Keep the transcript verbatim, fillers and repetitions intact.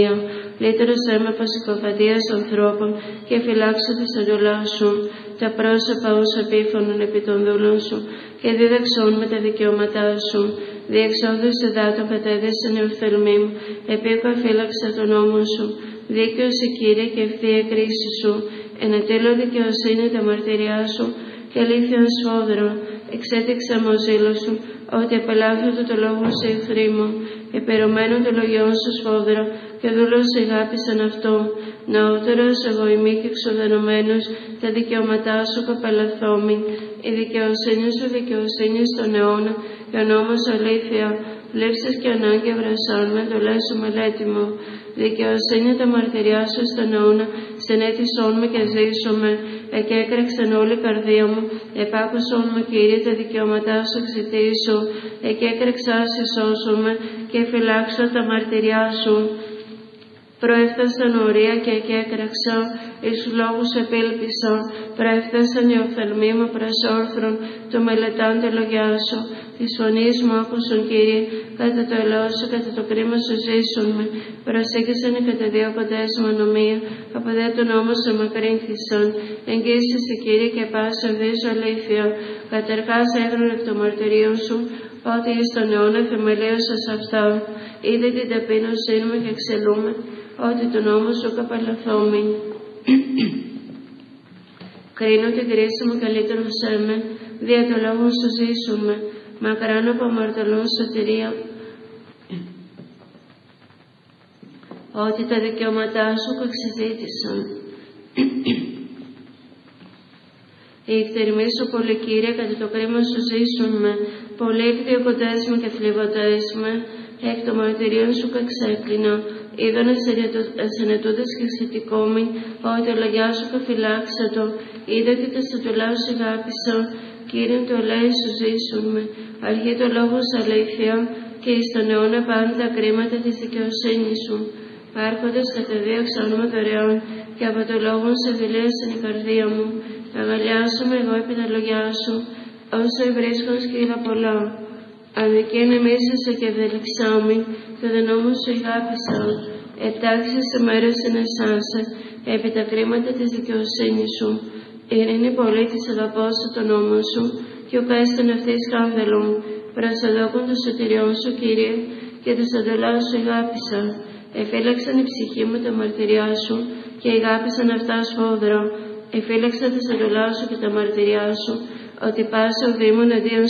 Λύτρωσέ με από συκοφαντίας ανθρώπων και φυλάξω τη στολά σου, τα πρόσωπα ως επίφωνων επί των δούλων σου και δίδαξόν με τα δικαιώματά σου. Διεξόδους εδάτων κατέδεσεν η οφθαλμή μου, επίκοα φύλαξα τον νόμο σου. Δίκαιος η Κύριε και ευθεία κρίση σου, εν τέλω δικαιοσύνη τα μαρτυριά σου και αλήθειον σφόδρο. Εξέτηξα μου ζήλο σου, ότι απελάθωτο το λόγο σε εχθροί μου, επερωμένο το λογιόν σου σφόδρο, και δούλος αγάπησαν αυτό. Νεότερος εγώ ημί και εξοδενωμένος, τα δικαιώματά σου καπελαθόμην. Η δικαιοσύνη σου δικαιοσύνη στον αιώνα, και ο νόμος αλήθεια. Πλήψεις και ανάγκη βρασάν με εντολές σου μελέτη μου. Δικαιοσύνη τα μαρτυριά σου στον αιώνα, συνέτησόν με και ζήσομαι. Εκέκρεξαν όλη η καρδία μου, επάκουσον με Κύριε τα δικαιώματά σου εξητήσου. Εκέκρεξα συσώσομαι και φυλάξω τα μαρτυριά σου. Προέφτασαν ορία και εκέκρεξα, εις λόγους επίλπισα. Προέφτασαν οι οφθαλμοί μου προς όρθρον, το μελετάν τη λογιά σου. Της φωνής μου άκουσον Κύριε, κατά το ελαιό σου, κατά το κρίμα σου ζήσουν με. Προσήκησαν οι καταδιώκοντες μου ανομία, από δε τον νόμο σου μακρύνθησαν. Εγγύσεις η Κύριε και πάσα βίζω αλήθεια. Καταρχάς έγρον εκ των μαρτυρίων σου, ότι εις τον αιώνα θεμελίωσας αυτά. Είδε την ταπείνωσή μου και εξελούμε, ότι τον νόμο σου καπαλαθόμην. Κρίνω την κρίση μου καλύτερο σε με, δια το λόγο σου ζήσουμε, μακράν από αμαρτωλών σωτηρία, ότι τα δικαιώματά σου εξειδίτησαν. Οι εκτεριμοί σου πολύ Κύριε, κατά το κρίμα σου ζήσουν με, πολλοί εκδιωκοντές μου και θλιβωτές με, εκ των μαρτυρίων σου καξέκλεινα. Είδον ασενετούδες και σχετικόμην, ότι ο λαγιά σου καφυλάξατο, είδα ότι τα στατουλά σου αγάπησα, Κύριε το λέει σου ζήσουν με, αρχή το λόγο σου αλήθεια, και εις τον αιώνα πάντα τα κρίματα της δικαιοσύνης σου. Πάρχοντας καταδίωξαν με δωρεάν, και από το λόγο σου δηλίασαν η καρδία μου. Αγαλιάσουμε εγώ επί τα λογιά σου, όσο βρίσκον σκύλα πολλά. Αδικήν εμίσασε και ευδελιξάμι, το δε νόμο σου αγάπησα. Ετάξεις σε μέρος συνεσάσε, επί τα κρίματα της δικαιοσύνης σου. Ειρήνη πολύ της αγαπώς σου το νόμο σου, και ο κάστον ευθύς κάμβελον. Προσαδόκον το σωτηριόν σου, Κύριε, και το σαντολά σου αγάπησα. Εφύλαξαν η ψυχή μου τα μαρτυριά σου, και αγάπησαν αυτά σφόδρα. Εφύλαξα τα σαντολά σου και τα μαρτυριά σου, ότι πάσα οδήμων αντίον